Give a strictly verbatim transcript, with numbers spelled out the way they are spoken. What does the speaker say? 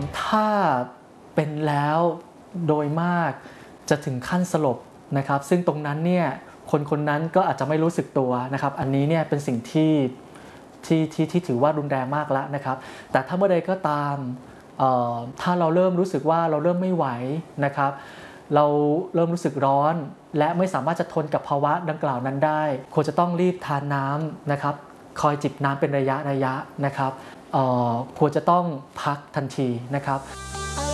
ถ้าเป็นแล้วโดยมากจะถึงขั้นสลบนะครับซึ่งตรงนั้นเนี่ยคนคนนั้นก็อาจจะไม่รู้สึกตัวนะครับอันนี้เนี่ยเป็นสิ่งที่ที่ที่ที่ถือว่ารุนแรงมากแล้วนะครับแต่ถ้าเมื่อใดก็ตามถ้าเราเริ่มรู้สึกว่าเราเริ่มไม่ไหวนะครับเราเริ่มรู้สึกร้อนและไม่สามารถจะทนกับภาวะดังกล่าวนั้นได้ควรจะต้องรีบทานน้ำนะครับคอยจิบน้ำเป็นระยะระยะนะครับควรจะต้องพักทันทีนะครับ